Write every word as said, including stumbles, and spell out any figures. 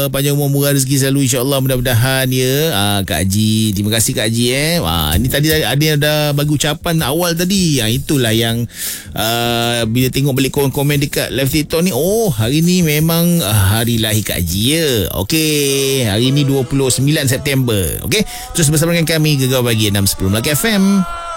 panjang umur, murah rezeki selalu insya-Allah, mudah-mudahan ya. Uh, Kak Haji, terima kasih Kak Haji eh. Wah, ni tadi ada yang dah bagi ucapan awal tadi. Ha, itulah yang uh, bila tengok balik komen-komen dekat live TikTok ni, oh hari ni memang uh, hari lahir Kak Haji ya. Okey, hari ni dua puluh sembilan September. Okey, terus bersama dengan kami Gegar Pagi enam sepuluh Melaka F M.